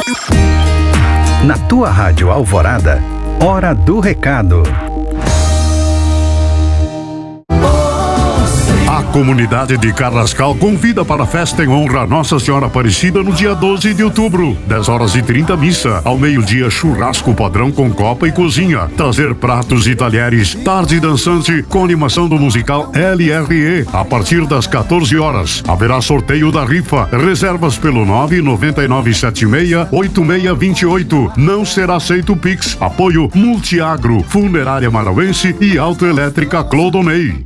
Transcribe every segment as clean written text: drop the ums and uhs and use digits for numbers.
Na tua Rádio Alvorada, Hora do Recado. A comunidade de Carrascal convida para a festa em honra a Nossa Senhora Aparecida no dia 12 de outubro, 10h30 missa, ao meio-dia churrasco padrão com copa e cozinha, trazer pratos e talheres, tarde dançante com animação do musical LRE, a partir das 14 horas. Haverá sorteio da rifa, reservas pelo 99976-8628. Não será aceito Pix. Apoio Multiagro, Funerária Marauense e Autoelétrica Clodonei.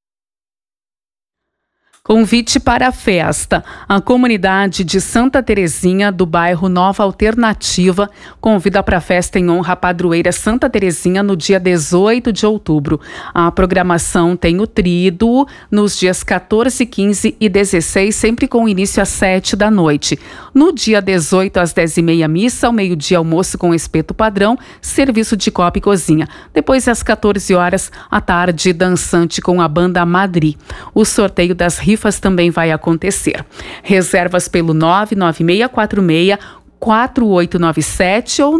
Convite para a festa. A comunidade de Santa Terezinha, do bairro Nova Alternativa, convida para a festa em honra à padroeira Santa Terezinha no dia 18 de outubro. A programação tem o tríduo nos dias 14, 15 e 16, sempre com início às 7 da noite. No dia 18, às 10h30, missa, ao meio-dia, almoço com espeto padrão, serviço de copa e cozinha. Depois, às 14 horas, à tarde, dançante com a banda Madri. O sorteio das rifas também vai acontecer. Reservas pelo 99646-4897 ou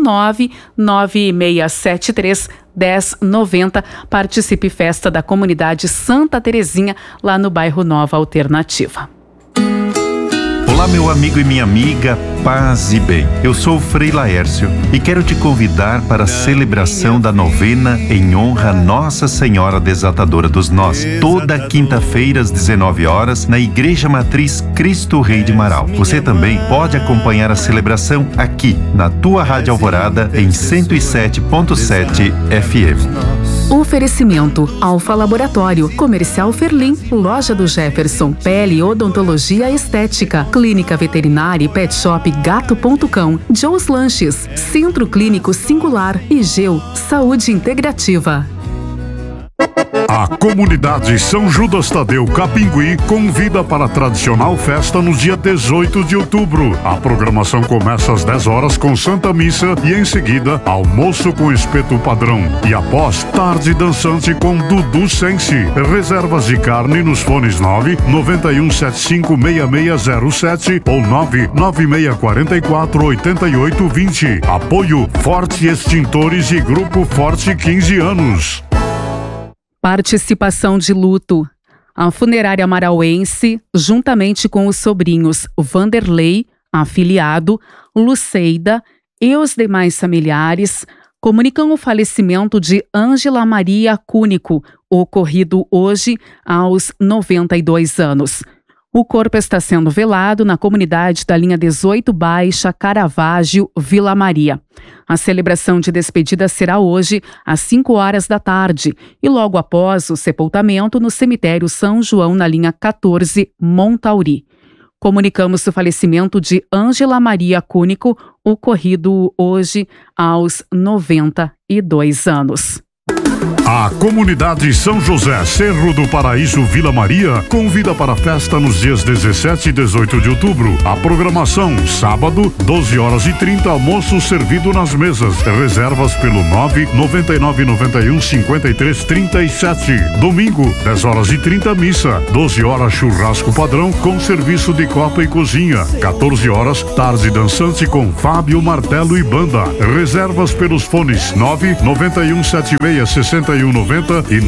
99673-1090. Participe festa da comunidade Santa Terezinha, lá no bairro Nova Alternativa. Olá, meu amigo e minha amiga, paz e bem. Eu sou o Frei Laércio e quero te convidar para a celebração da novena em honra a Nossa Senhora Desatadora dos Nós, toda quinta-feira às 19 horas na Igreja Matriz Cristo Rei de Marau. Você também pode acompanhar a celebração aqui na tua Rádio Alvorada em 107.7 FM. Oferecimento: Alfa Laboratório, Comercial Ferlim, Loja do Jefferson, Pele Odontologia Estética, Clínica Veterinária e Pet Shop Gato.cão, Joe's Lanches, Centro Clínico Singular e Geu Saúde Integrativa. A comunidade São Judas Tadeu Capingui convida para a tradicional festa no dia 18 de outubro. A programação começa às 10 horas com Santa Missa e em seguida almoço com espeto padrão. E após, tarde dançante com Dudu Sense. Reservas de carne nos fones 991756607 ou 996448820. Apoio Forte Extintores e Grupo Forte 15 anos. Participação de luto. A funerária marauense, juntamente com os sobrinhos Vanderlei, afiliado, Luceida e os demais familiares, comunicam o falecimento de Ângela Maria Cúnico, ocorrido hoje aos 92 anos. O corpo está sendo velado na comunidade da linha 18 Baixa, Caravaggio, Vila Maria. A celebração de despedida será hoje, às 5 horas da tarde, e logo após o sepultamento no cemitério São João, na linha 14, Montauri. Comunicamos o falecimento de Ângela Maria Cúnico, ocorrido hoje aos 92 anos. A comunidade São José, Cerro do Paraíso, Vila Maria, convida para a festa nos dias 17 e 18 de outubro. A programação, sábado, 12h30, almoço servido nas mesas. Reservas pelo 99991-5337. Domingo, 10h30, missa. 12 horas, churrasco padrão com serviço de copa e cozinha. 14 horas, tarde dançante com Fábio Martelo e banda. Reservas pelos fones 991766190 e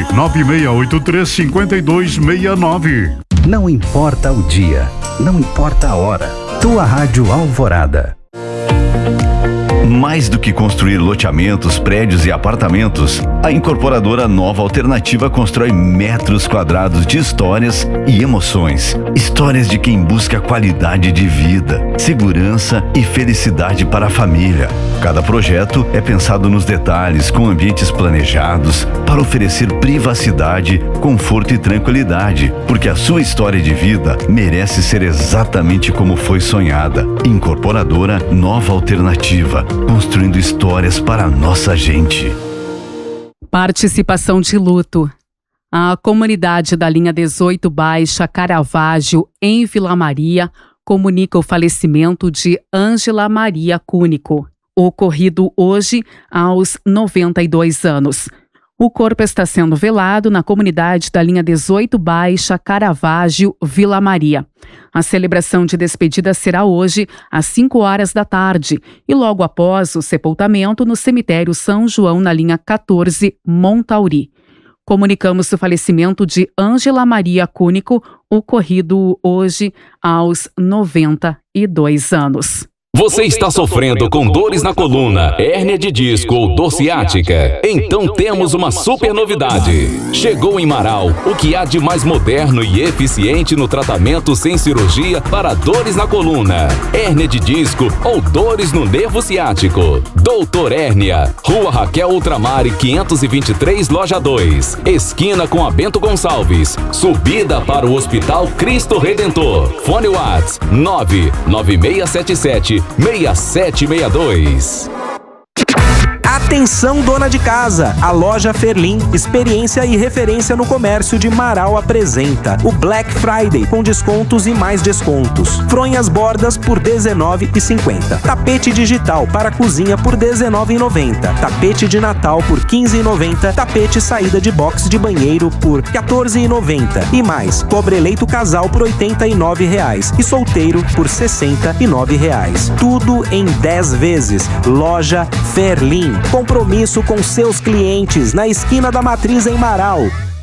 99683-5269. Não importa o dia, não importa a hora. Tua Rádio Alvorada. Mais do que construir loteamentos, prédios e apartamentos, a incorporadora Nova Alternativa constrói metros quadrados de histórias e emoções. Histórias de quem busca qualidade de vida, segurança e felicidade para a família. Cada projeto é pensado nos detalhes, com ambientes planejados, para oferecer privacidade, conforto e tranquilidade, porque a sua história de vida merece ser exatamente como foi sonhada. Incorporadora Nova Alternativa, construindo histórias para a nossa gente. Participação de luto. A comunidade da linha 18 Baixa, Caravaggio, em Vila Maria, comunica o falecimento de Ângela Maria Cúnico, ocorrido hoje aos 92 anos. O corpo está sendo velado na comunidade da linha 18 Baixa, Caravaggio, Vila Maria. A celebração de despedida será hoje, às 5 horas da tarde, e logo após o sepultamento no cemitério São João, na linha 14, Montauri. Comunicamos o falecimento de Ângela Maria Cúnico, ocorrido hoje aos 92 anos. Você está sofrendo com dores na coluna, hérnia de disco ou dor ciática? Então temos uma super novidade. Chegou em Marau o que há de mais moderno e eficiente no tratamento sem cirurgia para dores na coluna, hérnia de disco ou dores no nervo ciático. Doutor Hérnia, Rua Raquel Ultramar 523, Loja 2, esquina com a Bento Gonçalves, subida para o Hospital Cristo Redentor. Fone Whats 99677 6762. Atenção, dona de casa! A loja Ferlim, experiência e referência no comércio de Marau, apresenta o Black Friday com descontos e mais descontos. Fronhas bordas por R$19,50. Tapete digital para cozinha por R$19,90. Tapete de Natal por R$15,90. Tapete saída de box de banheiro por R$14,90. E mais, cobre-eleito casal por R$89 e solteiro por R$69. Tudo em 10 vezes. Loja Ferlim. Compromisso com seus clientes na esquina da Matriz em Marau.